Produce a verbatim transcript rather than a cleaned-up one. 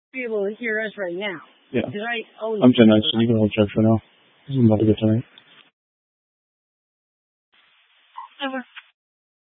be able to hear us right now. Yeah. Because I always I'm ten nine, so you can hold check for now. I'm about to get tonight. Over.